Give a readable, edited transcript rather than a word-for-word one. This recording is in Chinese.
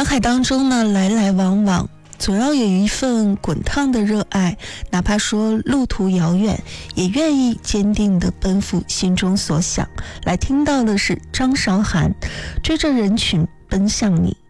人海当中呢，来来往往，总要有一份滚烫的热爱，哪怕说路途遥远，也愿意坚定地奔赴心中所想。来听到的是张韶涵，追着人群奔向你。